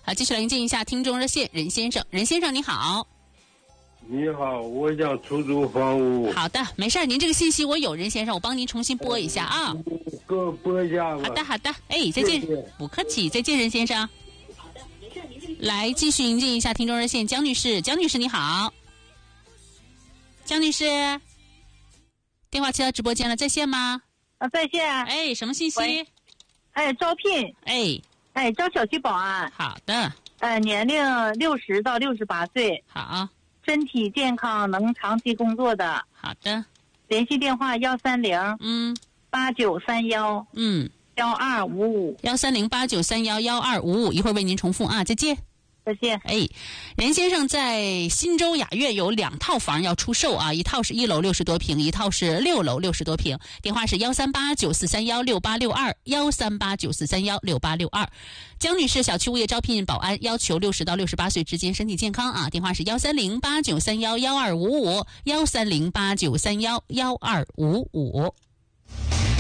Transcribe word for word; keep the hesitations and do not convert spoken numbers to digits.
好，继续来迎接一下听众热线，任先生。任先生你好。 你好，我想出租房屋。 好的，没事儿，您这个信息我有，任先生，我帮您重新拨一下啊。 给我拨一下吧。 好的，好的，哎，再见，不客气，再见，任先生。好的，没事，您是。来，继续迎接一下听众热线，江女士，江女士你好。江女士，电话接到直播间了，在线吗？ 啊，在线。 哎，什么信息？ 哎，招聘。 哎， 哎，招小区保安。 好的。 呃，年龄六十到六十八岁。 好。 身体健康，能长期工作的。 好的。 联系电话幺三零嗯八九三幺嗯幺二五五幺三零八九三幺幺二五五，一会儿为您重复啊，再见。 再见。 哎，任先生在新洲雅悦有两套房要出售啊，一套是一楼六十多平，一套是六楼六十多平。电话是幺三八九四三幺六八六二幺三八九四三幺六八六二。江女士小区物业招聘保安，要求六十到六十八岁之间，身体健康啊。电话是幺三零八九三幺幺二五五幺三零八九三幺幺二五五。